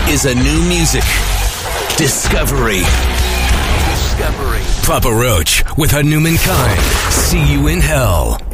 is a new music. Discovery. Papa Roach with Hanuman Kind. See you in hell.